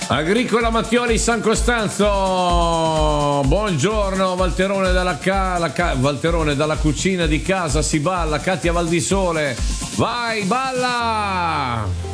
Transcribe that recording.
Agricola Mattioli San Costanzo, buongiorno Valterone Valterone dalla cucina di casa si balla, Katia Valdisole, vai balla!